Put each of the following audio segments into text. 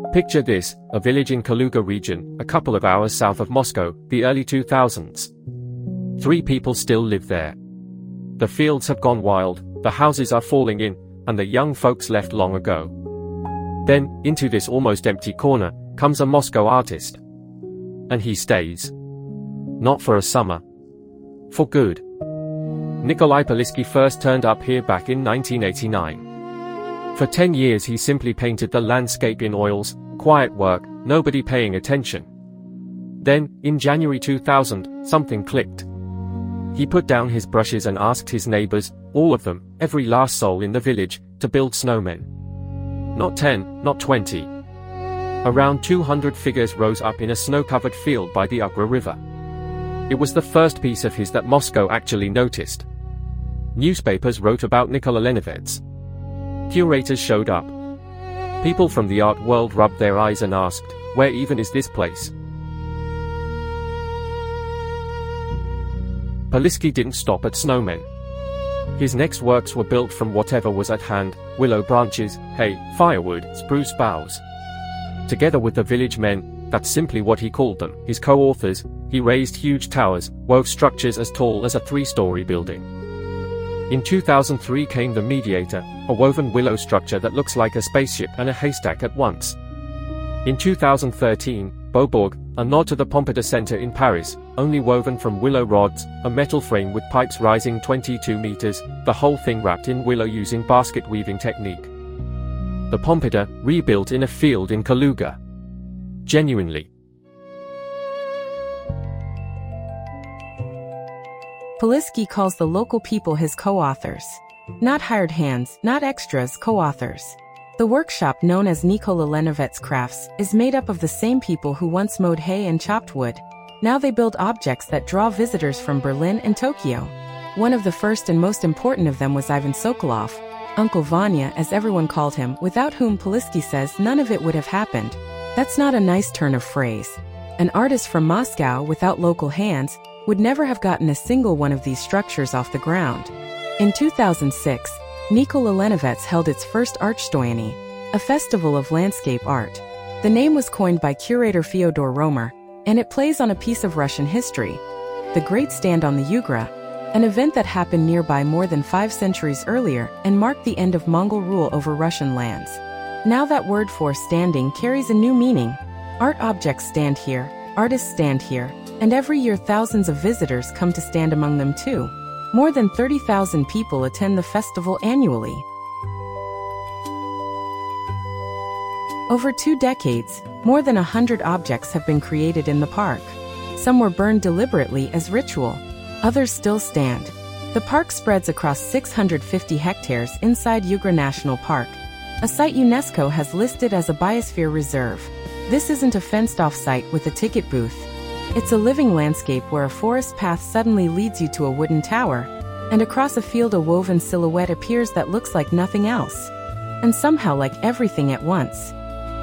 Picture this, a village in Kaluga region, a couple of hours south of Moscow, the early 2000s. 3 people still live there. The fields have gone wild, the houses are falling in, and the young folks left long ago. Then, into this almost empty corner, comes a Moscow artist. And he stays. Not for a summer. For good. Nikolai Polisky first turned up here back in 1989. For 10 years he simply painted the landscape in oils, quiet work, nobody paying attention. Then, in January 2000, something clicked. He put down his brushes and asked his neighbors, all of them, every last soul in the village, to build snowmen. Not 10, not 20. Around 200 figures rose up in a snow-covered field by the Ugra River. It was the first piece of his that Moscow actually noticed. Newspapers wrote about Nikola Lenovets. Curators showed up. People from the art world rubbed their eyes and asked, where even is this place? Polisky didn't stop at snowmen. His next works were built from whatever was at hand, willow branches, hay, firewood, spruce boughs. Together with the village men, that's simply what he called them, his co-authors, he raised huge towers, wove structures as tall as a 3-story building. In 2003 came the Mediator, a woven willow structure that looks like a spaceship and a haystack at once. In 2013, Beaubourg, a nod to the Pompidou Center in Paris, only woven from willow rods, a metal frame with pipes rising 22 meters, the whole thing wrapped in willow using basket weaving technique. The Pompidou, rebuilt in a field in Kaluga. Genuinely. Polisky calls the local people his co-authors. Not hired hands, not extras, co-authors. The workshop known as Nikola Lenovets Crafts is made up of the same people who once mowed hay and chopped wood. Now they build objects that draw visitors from Berlin and Tokyo. One of the first and most important of them was Ivan Sokolov, Uncle Vanya as everyone called him, without whom Polisky says none of it would have happened. That's not a nice turn of phrase. An artist from Moscow without local hands would never have gotten a single one of these structures off the ground. In 2006, Nikola Lenovets held its first Archstoyany, a festival of landscape art. The name was coined by curator Fyodor Romer, and it plays on a piece of Russian history, the Great Stand on the Ugra, an event that happened nearby more than 5 centuries earlier and marked the end of Mongol rule over Russian lands. Now that word for standing carries a new meaning. Art objects stand here, artists stand here, and every year thousands of visitors come to stand among them too. More than 30,000 people attend the festival annually. Over 2 decades, more than 100 objects have been created in the park. Some were burned deliberately as ritual. Others still stand. The park spreads across 650 hectares inside Ugra National Park, a site UNESCO has listed as a biosphere reserve. This isn't a fenced-off site with a ticket booth. It's a living landscape where a forest path suddenly leads you to a wooden tower, and across a field a woven silhouette appears that looks like nothing else. And somehow like everything at once.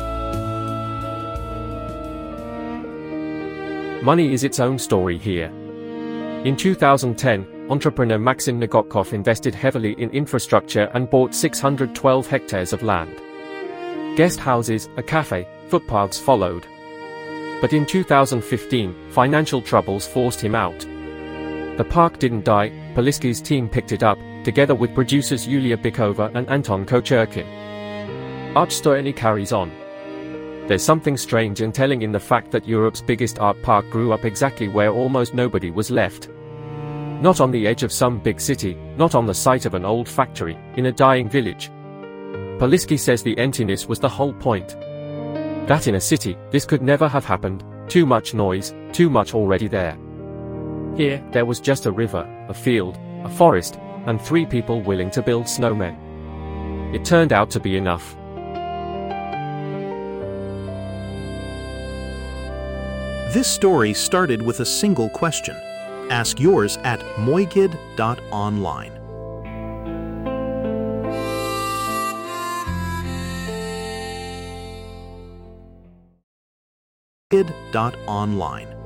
Money is its own story here. In 2010, entrepreneur Maxim Nagokov invested heavily in infrastructure and bought 612 hectares of land. Guest houses, a cafe, footpaths followed. But in 2015, financial troubles forced him out. The park didn't die, Polisky's team picked it up, together with producers Yulia Bykova and Anton Kocherkin. Archstoyany carries on. There's something strange and telling in the fact that Europe's biggest art park grew up exactly where almost nobody was left. Not on the edge of some big city, not on the site of an old factory, in a dying village. Polisky says the emptiness was the whole point. That in a city, this could never have happened, too much noise, too much already there. Here, there was just a river, a field, a forest, and 3 people willing to build snowmen. It turned out to be enough. This story started with a single question. Ask yours at moigid.online. moigid.online